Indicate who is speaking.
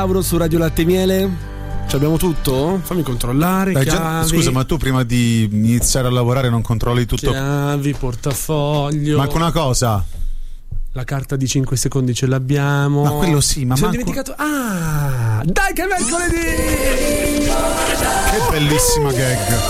Speaker 1: Mauro su Radio Latte e Miele. Ci abbiamo tutto? Fammi controllare. Chiavi.
Speaker 2: Scusa, ma tu prima di iniziare a lavorare non controlli tutto?
Speaker 1: Chiavi, portafoglio.
Speaker 2: Manca una cosa.
Speaker 1: La carta di 5 secondi ce l'abbiamo.
Speaker 2: Ma quello sì, ma
Speaker 1: sono dimenticato. Ah, dai che è mercoledì!
Speaker 2: Che bellissima gag.